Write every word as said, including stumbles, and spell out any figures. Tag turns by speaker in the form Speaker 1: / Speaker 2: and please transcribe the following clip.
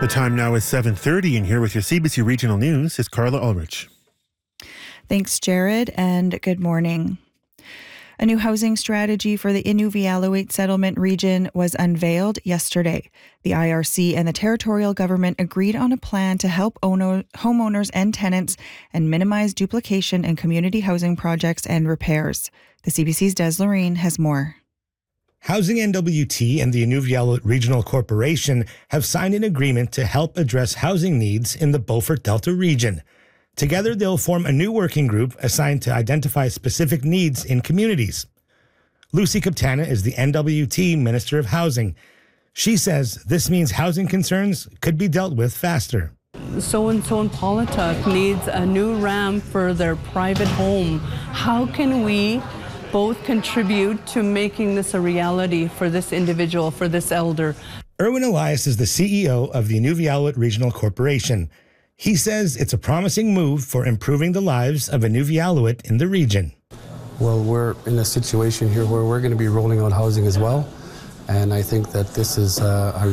Speaker 1: The time now is seven thirty, and here with your C B C Regional News is Carla Ulrich.
Speaker 2: Thanks, Jared, and good morning. A new housing strategy for the Inuvialuit Settlement region was unveiled yesterday. The I R C and the territorial government agreed on a plan to help owner, homeowners and tenants and minimize duplication in community housing projects and repairs. The C B C's Des Lorraine has more.
Speaker 3: Housing N W T and the Inuvialuit Regional Corporation have signed an agreement to help address housing needs in the Beaufort Delta region. Together, they'll form a new working group assigned to identify specific needs in communities. Lucy Kaptana is the N W T Minister of Housing. She says this means housing concerns could be dealt with faster.
Speaker 4: So-and-so in Polituck needs a new ramp for their private home. How can we both contribute to making this a reality for this individual, for this elder?
Speaker 3: Erwin Elias is the C E O of the Inuvialuit Regional Corporation. He says it's a promising move for improving the lives of Inuvialuit in the region.
Speaker 5: Well, we're in a situation here where we're going to be rolling out housing as well. And I think that this is uh,